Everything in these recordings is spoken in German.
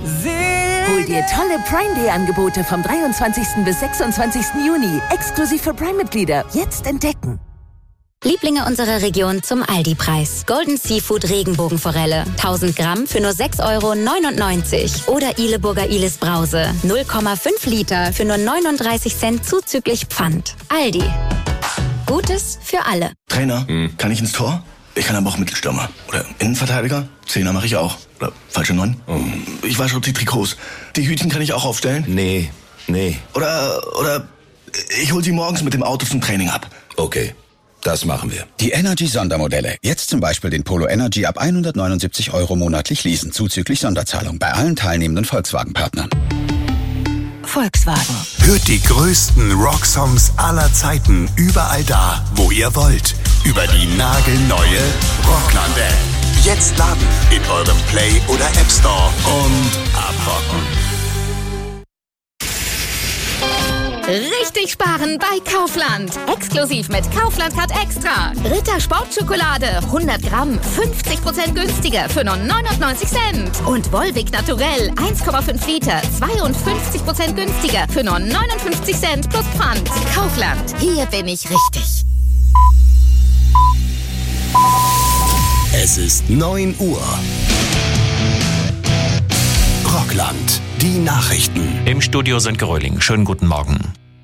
Hol dir tolle Prime Day Angebote vom 23. bis 26. Juni. Exklusiv für Prime-Mitglieder. Jetzt entdecken. Lieblinge unserer Region zum Aldi-Preis. Golden Seafood Regenbogenforelle. 1000 Gramm für nur 6,99 € Oder Ihleburger Ilis Brause. 0,5 Liter für nur 39 Cent zuzüglich Pfand. Aldi. Gutes für alle. Trainer, kann ich ins Tor? Ich kann aber auch Mittelstürmer. Oder Innenverteidiger? Zehner mache ich auch. Oder falsche 9? Ich wasche auch die Trikots. Die Hütchen kann ich auch aufstellen? Nee. Oder ich hol sie morgens mit dem Auto zum Training ab. Okay, das machen wir. Die Energy-Sondermodelle. Jetzt zum Beispiel den Polo Energy ab 179 € monatlich leasen, zuzüglich Sonderzahlung bei allen teilnehmenden Volkswagen-Partnern. Volkswagen. Hört die größten Rocksongs aller Zeiten überall da, wo ihr wollt. Über die nagelneue Rockland-App. Jetzt laden in eurem Play- oder App Store und abrocken. Richtig sparen bei Kaufland. Exklusiv mit Kaufland Card Extra. Ritter Sportschokolade 100 Gramm 50% günstiger für nur 99 Cent. Und Volvic Naturell 1,5 Liter 52% günstiger für nur 59 Cent plus Pfand. Kaufland. Hier bin ich richtig. Es ist 9 Uhr. Rockland. Die Nachrichten. Im Studio sind Geröhling. Schönen guten Morgen.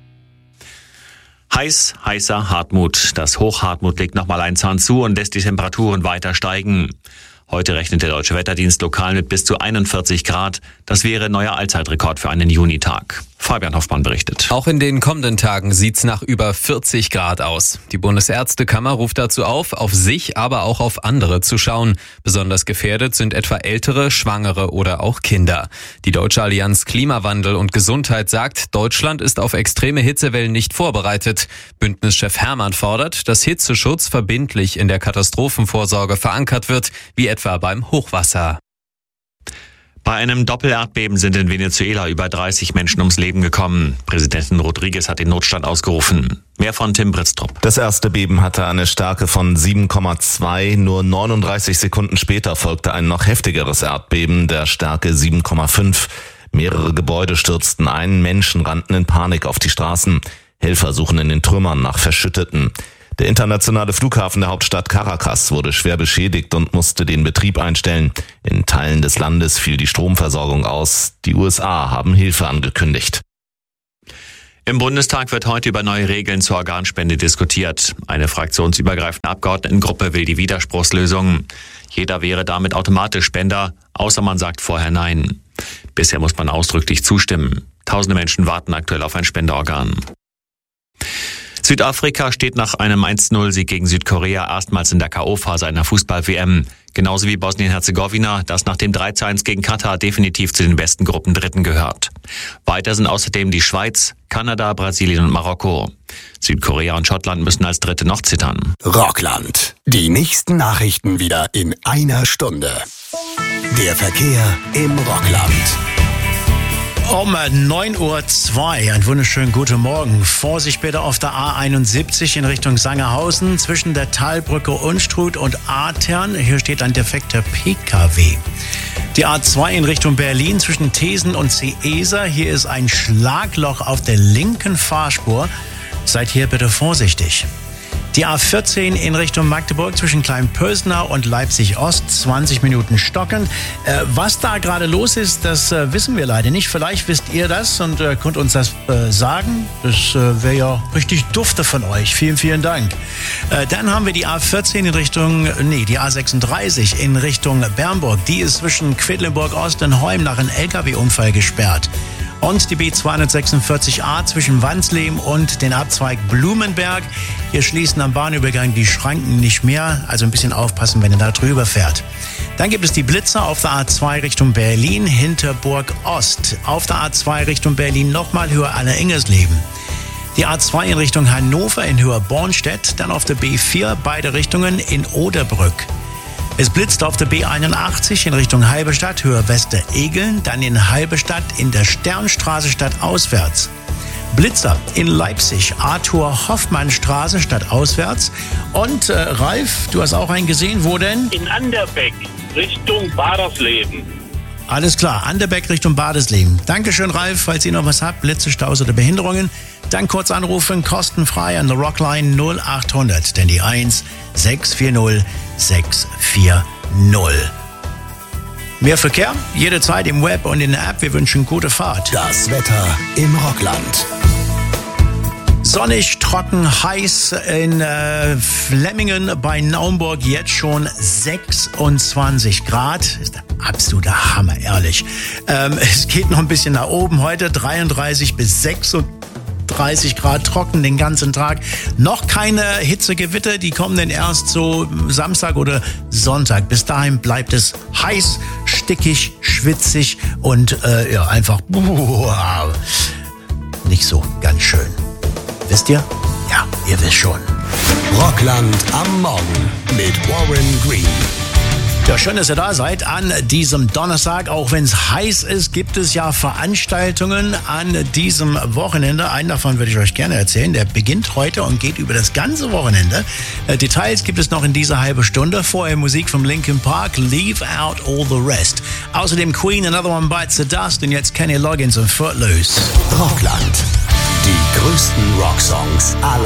Heißer Hartmut. Das Hochhartmut legt nochmal einen Zahn zu und lässt die Temperaturen weiter steigen. Heute rechnet der Deutsche Wetterdienst lokal mit bis zu 41 Grad. Das wäre neuer Allzeitrekord für einen Junitag. Fabian Hoffmann berichtet. Auch in den kommenden Tagen sieht's nach über 40 Grad aus. Die Bundesärztekammer ruft dazu auf sich, aber auch auf andere zu schauen. Besonders gefährdet sind etwa Ältere, Schwangere oder auch Kinder. Die Deutsche Allianz Klimawandel und Gesundheit sagt, Deutschland ist auf extreme Hitzewellen nicht vorbereitet. Bündnischef Hermann fordert, dass Hitzeschutz verbindlich in der Katastrophenvorsorge verankert wird, wie etwa beim Hochwasser. Bei einem Doppelerdbeben sind in Venezuela über 30 Menschen ums Leben gekommen. Präsidentin Rodriguez hat den Notstand ausgerufen. Mehr von Tim Britztrup. Das erste Beben hatte eine Stärke von 7,2. Nur 39 Sekunden später folgte ein noch heftigeres Erdbeben der Stärke 7,5. Mehrere Gebäude stürzten ein, Menschen rannten in Panik auf die Straßen. Helfer suchen in den Trümmern nach Verschütteten. Der internationale Flughafen der Hauptstadt Caracas wurde schwer beschädigt und musste den Betrieb einstellen. In Teilen des Landes fiel die Stromversorgung aus. Die USA haben Hilfe angekündigt. Im Bundestag wird heute über neue Regeln zur Organspende diskutiert. Eine fraktionsübergreifende Abgeordnetengruppe will die Widerspruchslösung. Jeder wäre damit automatisch Spender, außer man sagt vorher Nein. Bisher muss man ausdrücklich zustimmen. Tausende Menschen warten aktuell auf ein Spenderorgan. Südafrika steht nach einem 1-0-Sieg gegen Südkorea erstmals in der K.O.-Phase einer Fußball-WM. Genauso wie Bosnien-Herzegowina, das nach dem 3:1 gegen Katar definitiv zu den besten Gruppendritten gehört. Weiter sind außerdem die Schweiz, Kanada, Brasilien und Marokko. Südkorea und Schottland müssen als Dritte noch zittern. Rockland. Die nächsten Nachrichten wieder in einer Stunde. Der Verkehr im Rockland. Um 9:02 Uhr, einen wunderschönen guten Morgen. Vorsicht bitte auf der A71 in Richtung Sangerhausen zwischen der Talbrücke Unstrut und Atern. Hier steht ein defekter PKW. Die A2 in Richtung Berlin zwischen Thesen und Seesa. Hier ist ein Schlagloch auf der linken Fahrspur. Seid hier bitte vorsichtig. Die A14 in Richtung Magdeburg zwischen Kleinpösnau und Leipzig-Ost, 20 Minuten stockend. Was da gerade los ist, das wissen wir leider nicht. Vielleicht wisst ihr das und könnt uns das sagen. Das wäre ja richtig dufte von euch. Vielen, vielen Dank. Dann haben wir die A14 die A36 in Richtung Bernburg. Die ist zwischen Quedlinburg-Ost und Heum nach einem LKW-Unfall gesperrt. Und die B246a zwischen Wansleben und den Abzweig Blumenberg. Hier schließen am Bahnübergang die Schranken nicht mehr, also ein bisschen aufpassen, wenn ihr da drüber fährt. Dann gibt es die Blitzer auf der A2 Richtung Berlin, Hinterburg Ost. Auf der A2 Richtung Berlin nochmal höher Aller-Ingersleben. Die A2 in Richtung Hannover in Höher Bornstedt, dann auf der B4 beide Richtungen in Oderbrück. Es blitzt auf der B81 in Richtung Halberstadt, Höhe Wester-Egeln, dann in Halberstadt in der Sternstraße stadtauswärts. Blitzer in Leipzig, Arthur-Hoffmann-Straße stadtauswärts. Und Ralf, du hast auch einen gesehen, wo denn? In Anderbeck, Richtung Badersleben. Alles klar, Anderbeck Richtung Badesleben. Dankeschön, Ralf. Falls ihr noch was habt, Blitze, Staus oder Behinderungen, dann kurz anrufen, kostenfrei an der Rockline 0800, denn die 1 640 640. Mehr Verkehr, jederzeit im Web und in der App. Wir wünschen gute Fahrt. Das Wetter im Rockland. Sonnig, trocken, heiß in Flemmingen bei Naumburg jetzt schon 26 Grad. Ist der absolute Hammer, ehrlich. Es geht noch ein bisschen nach oben heute, 33 bis 36 Grad, trocken den ganzen Tag. Noch keine Hitzegewitter, die kommen dann erst so Samstag oder Sonntag. Bis dahin bleibt es heiß, stickig, schwitzig und einfach nicht so ganz schön. Wisst ihr? Ja, ihr wisst schon. Rockland am Morgen mit Warren Green. Ja, schön, dass ihr da seid an diesem Donnerstag. Auch wenn es heiß ist, gibt es ja Veranstaltungen an diesem Wochenende. Einen davon würde ich euch gerne erzählen. Der beginnt heute und geht über das ganze Wochenende. Details gibt es noch in dieser halben Stunde. Vorher Musik vom Linkin Park, Leave Out All the Rest. Außerdem Queen, Another One Bites the Dust und jetzt Kenny Loggins und Footloose. Rockland. Die größten Rocksongs aller